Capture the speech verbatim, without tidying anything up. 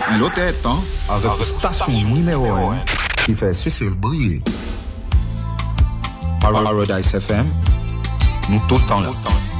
Un l'autre temps avec la station numéro un qui fait Cécile briller. Paradise F M, nous tout le temps là.